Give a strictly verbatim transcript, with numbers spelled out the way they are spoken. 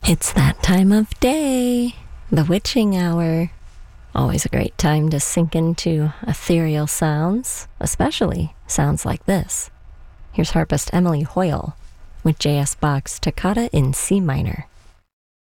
It's that time of day, the witching hour. Always a great time to sink into ethereal sounds, especially sounds like this. Here's harpist Emily Hoyle with J S Bach's Toccata in C minor.